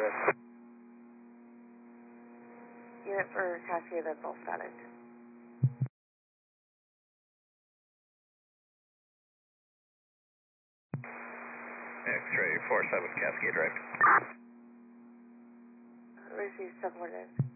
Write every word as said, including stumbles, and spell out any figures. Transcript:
direct. Unit for Cascade, that's all static. X-ray four seven Cascade direct. Receive seven one nine.